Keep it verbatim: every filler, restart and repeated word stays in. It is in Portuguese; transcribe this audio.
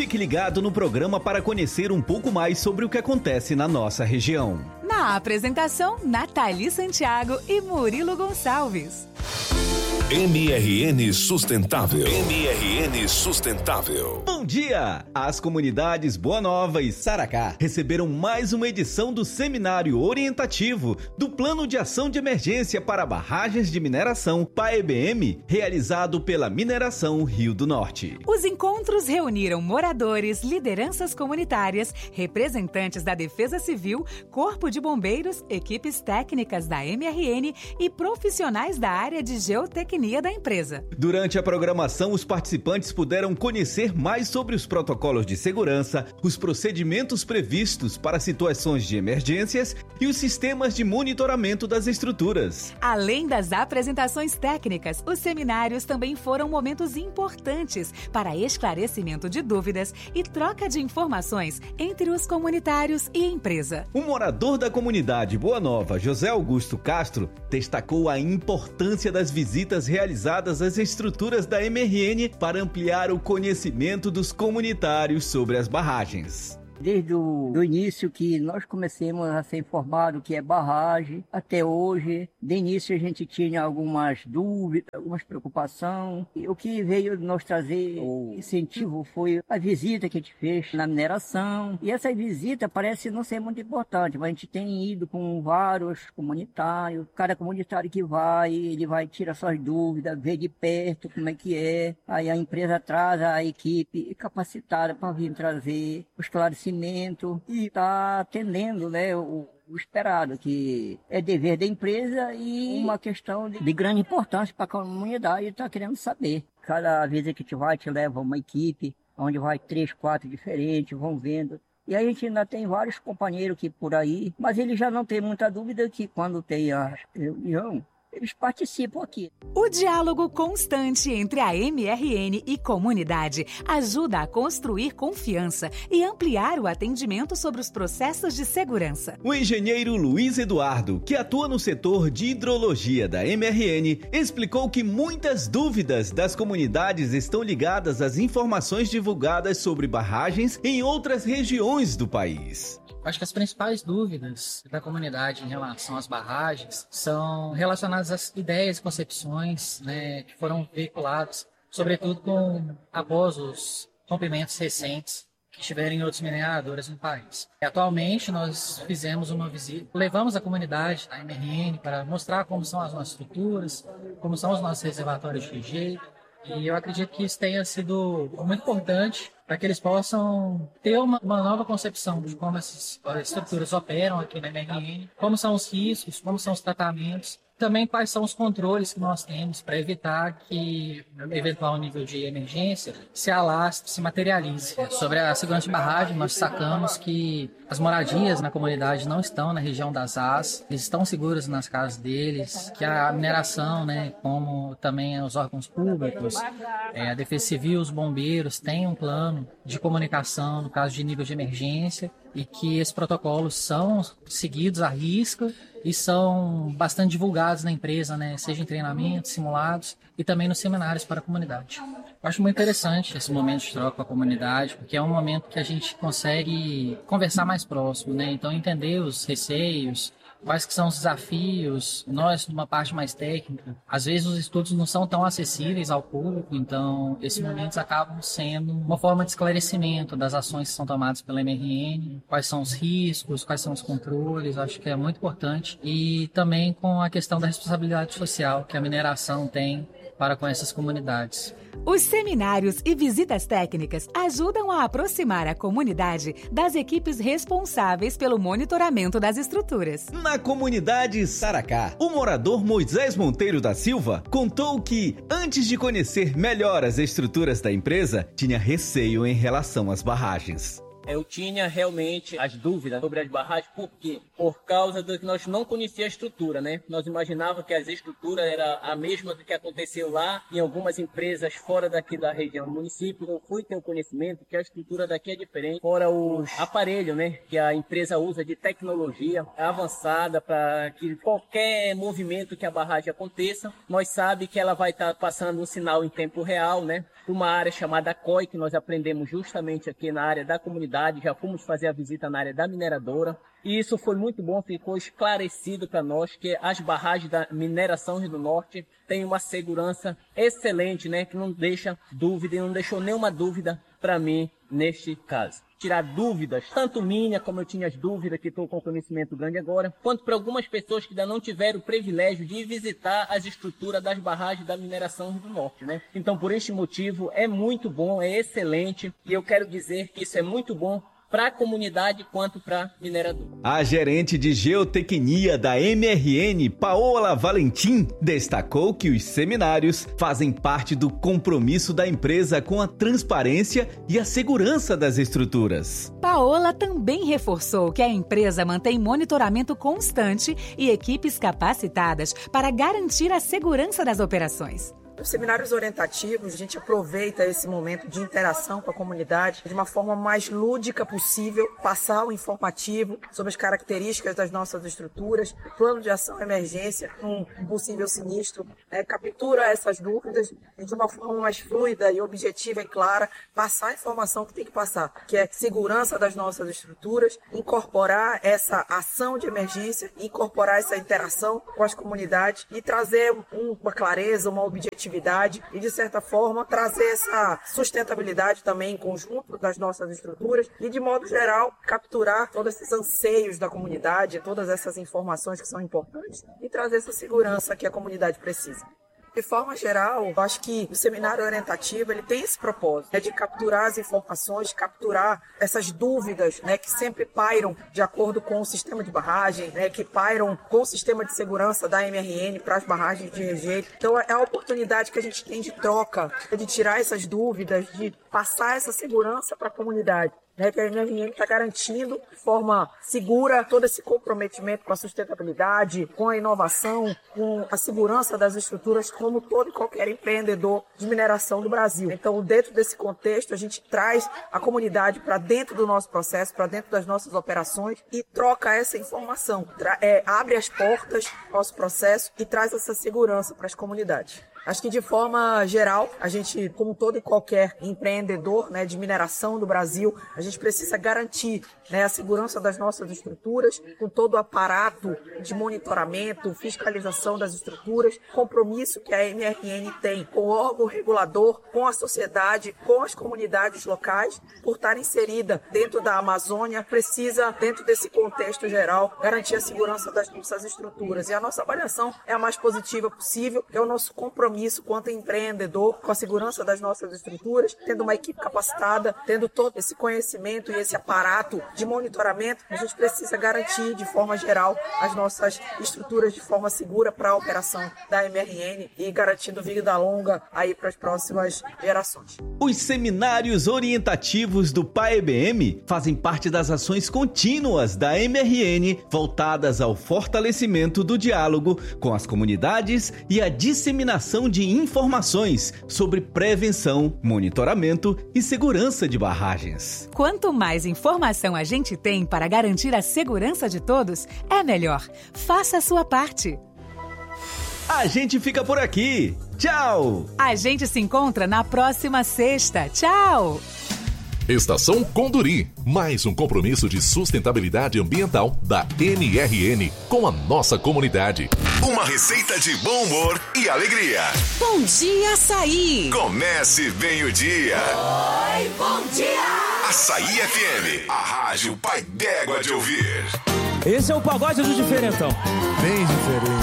Fique ligado no programa para conhecer um pouco mais sobre o que acontece na nossa região. Na apresentação, Nathalie Santiago e Murilo Gonçalves. M R N Sustentável. M R N Sustentável. Bom dia! As comunidades Boa Nova e Saracá receberam mais uma edição do Seminário Orientativo do Plano de Ação de Emergência para Barragens de Mineração, P A E B M, realizado pela Mineração Rio do Norte. Os encontros reuniram moradores, lideranças comunitárias, representantes da Defesa Civil, Corpo de Bombeiros, equipes técnicas da M R N e profissionais da área de geotecnia da empresa. Durante a programação, os participantes puderam conhecer mais sobre os protocolos de segurança, os procedimentos previstos para situações de emergências e os sistemas de monitoramento das estruturas. Além das apresentações técnicas, os seminários também foram momentos importantes para esclarecimento de dúvidas e troca de informações entre os comunitários e a empresa. O morador da comunidade Boa Nova, José Augusto Castro, destacou a importância das visitas realizadas às estruturas da M R N para ampliar o conhecimento dos comunitários sobre as barragens. Desde o do início que nós comecemos a ser informados o que é barragem, até hoje, de início a gente tinha algumas dúvidas, algumas preocupações. E o que veio nos trazer o incentivo foi a visita que a gente fez na mineração. E essa visita parece não ser muito importante, mas a gente tem ido com vários comunitários. Cada comunitário que vai, ele vai tirar suas dúvidas, ver de perto como é que é. Aí a empresa traz a equipe capacitada para vir trazer o esclarecimento e está atendendo, né, o, o esperado, que é dever da empresa e uma questão de, de grande importância para a comunidade está querendo saber. Cada vez que a gente vai, te leva uma equipe, onde vai três, quatro diferentes, vão vendo. E a gente ainda tem vários companheiros que por aí, mas eles já não têm muita dúvida que quando tem a reunião, eles participam aqui. O diálogo constante entre a M R N e comunidade ajuda a construir confiança e ampliar o atendimento sobre os processos de segurança. O engenheiro Luiz Eduardo, que atua no setor de hidrologia da M R N, explicou que muitas dúvidas das comunidades estão ligadas às informações divulgadas sobre barragens em outras regiões do país. Acho que as principais dúvidas da comunidade em relação às barragens são relacionadas às ideias e concepções, né, que foram veiculadas, sobretudo com, após os rompimentos recentes que tiveram em outros mineradores no país. Atualmente nós fizemos uma visita, levamos a comunidade da M R N para mostrar como são as nossas estruturas, como são os nossos reservatórios de rejeito, e eu acredito que isso tenha sido muito importante para que eles possam ter uma, uma nova concepção de como essas estruturas operam aqui na M R N, como são os riscos, como são os tratamentos, também quais são os controles que nós temos para evitar que um eventual nível de emergência se alastre, se materialize. Sobre a segurança de barragem, nós sacamos que as moradias na comunidade não estão na região das A S, eles estão seguros nas casas deles, que a mineração, né, como também os órgãos públicos, é, a Defesa Civil, os bombeiros, têm um plano de comunicação no caso de nível de emergência e que esses protocolos são seguidos à risca e são bastante divulgados na empresa, né, seja em treinamentos, simulados e também nos seminários para a comunidade. Eu acho muito interessante esse momento de troca com a comunidade, porque é um momento que a gente consegue conversar mais próximo, né, então entender os receios, quais que são os desafios, nós numa parte mais técnica. Às vezes os estudos não são tão acessíveis ao público, então esses momentos acabam sendo uma forma de esclarecimento das ações que são tomadas pela M R N, quais são os riscos, quais são os controles, acho que é muito importante. E também com a questão da responsabilidade social que a mineração tem para com essas comunidades. Os seminários e visitas técnicas ajudam a aproximar a comunidade das equipes responsáveis pelo monitoramento das estruturas. Na comunidade Saracá, o morador Moisés Monteiro da Silva contou que, antes de conhecer melhor as estruturas da empresa, tinha receio em relação às barragens. Eu tinha realmente as dúvidas sobre as barragens, por quê? Por causa do que nós não conhecíamos a estrutura, né? Nós imaginávamos que as estruturas era a mesma do que aconteceu lá em algumas empresas fora daqui da região do município. Eu fui ter o conhecimento que a estrutura daqui é diferente, fora os aparelhos, né? Que a empresa usa de tecnologia avançada para que qualquer movimento que a barragem aconteça, nós sabemos que ela vai estar passando um sinal em tempo real, né? Uma área chamada C O I, que nós aprendemos justamente aqui na área da comunidade, já fomos fazer a visita na área da mineradora, e isso foi muito bom, ficou esclarecido para nós que as barragens da mineração Rio do Norte têm uma segurança excelente, né, que não deixa dúvida, e não deixou nenhuma dúvida para mim neste caso. Tirar dúvidas, tanto minha, como eu tinha as dúvidas, que estou com conhecimento grande agora, quanto para algumas pessoas que ainda não tiveram o privilégio de visitar as estruturas das barragens da mineração Rio do Norte, né? Então, por este motivo, é muito bom, é excelente, e eu quero dizer que isso é muito bom para a comunidade quanto para minerador. A gerente de geotecnia da M R N, Paola Valentim, destacou que os seminários fazem parte do compromisso da empresa com a transparência e a segurança das estruturas. Paola também reforçou que a empresa mantém monitoramento constante e equipes capacitadas para garantir a segurança das operações. Os seminários orientativos, a gente aproveita esse momento de interação com a comunidade de uma forma mais lúdica possível, passar o informativo sobre as características das nossas estruturas, plano de ação e emergência, um possível sinistro, né, captura essas dúvidas e de uma forma mais fluida e objetiva e clara, passar a informação que tem que passar, que é segurança das nossas estruturas, incorporar essa ação de emergência, incorporar essa interação com as comunidades e trazer uma clareza, uma objetividade e, de certa forma, trazer essa sustentabilidade também em conjunto das nossas estruturas e, de modo geral, capturar todos esses anseios da comunidade, todas essas informações que são importantes e trazer essa segurança que a comunidade precisa. De forma geral, eu acho que o seminário orientativo ele tem esse propósito, né, de capturar as informações, capturar essas dúvidas, né, que sempre pairam de acordo com o sistema de barragem, né, que pairam com o sistema de segurança da M R N para as barragens de rejeito. Então é a oportunidade que a gente tem de troca, de tirar essas dúvidas, de passar essa segurança para a comunidade. Né, que a M R N está garantindo de forma segura todo esse comprometimento com a sustentabilidade, com a inovação, com a segurança das estruturas, como todo e qualquer empreendedor de mineração do Brasil. Então, dentro desse contexto, a gente traz a comunidade para dentro do nosso processo, para dentro das nossas operações e troca essa informação, tra- é, abre as portas ao nosso processo e traz essa segurança para as comunidades. Acho que de forma geral, a gente, como todo e qualquer empreendedor, né, de mineração do Brasil, a gente precisa garantir, né, a segurança das nossas estruturas, com todo o aparato de monitoramento, fiscalização das estruturas, compromisso que a M R N tem com o órgão regulador, com a sociedade, com as comunidades locais, por estar inserida dentro da Amazônia, precisa, dentro desse contexto geral, garantir a segurança das nossas estruturas. E a nossa avaliação é a mais positiva possível, é o nosso compromisso quanto empreendedor com a segurança das nossas estruturas, tendo uma equipe capacitada, tendo todo esse conhecimento e esse aparato de monitoramento, a gente precisa garantir de forma geral as nossas estruturas de forma segura para a operação da M R N e garantindo vida longa aí para as próximas gerações. Os seminários orientativos do P A E B M fazem parte das ações contínuas da M R N voltadas ao fortalecimento do diálogo com as comunidades e a disseminação de informações sobre prevenção, monitoramento e segurança de barragens. Quanto mais informação a gente tem para garantir a segurança de todos, é melhor. Faça a sua parte. A gente fica por aqui. Tchau! A gente se encontra na próxima sexta. Tchau! Estação Conduri, mais um compromisso de sustentabilidade ambiental da M R N com a nossa comunidade. Uma receita de bom humor e alegria. Bom dia, Açaí! Comece bem o dia. Oi, bom dia! Açaí F M, a rádio pai d'égua de ouvir. Esse é o pagode do diferentão. Bem diferente.